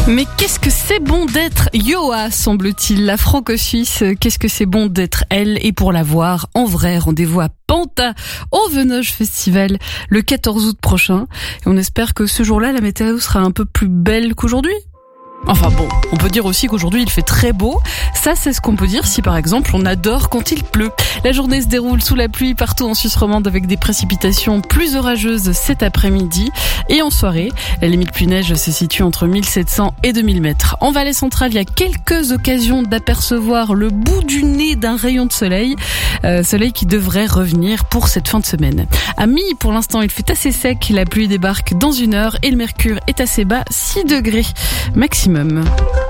Mais qu'est-ce que c'est bon d'être Yoa, semble-t-il, la franco-suisse. Qu'est-ce que c'est bon d'être elle, et pour la voir en vrai, rendez-vous à Panta au Venoge Festival le 14 août prochain. Et on espère que ce jour-là, la météo sera un peu plus belle qu'aujourd'hui. Enfin bon, on peut dire aussi qu'aujourd'hui il fait très beau. Ça, c'est ce qu'on peut dire si par exemple on adore quand il pleut. La journée se déroule sous la pluie partout en Suisse romande avec des précipitations plus orageuses cet après-midi. Et en soirée, la limite pluie-neige se situe entre 1700 et 2000 mètres. En Valais centrale, il y a quelques occasions d'apercevoir le bout du nez d'un rayon de soleil. Soleil qui devrait revenir pour cette fin de semaine. À Mi, pour l'instant, il fait assez sec. La pluie débarque dans 1 heure et le mercure est assez bas, 6 degrés maximum.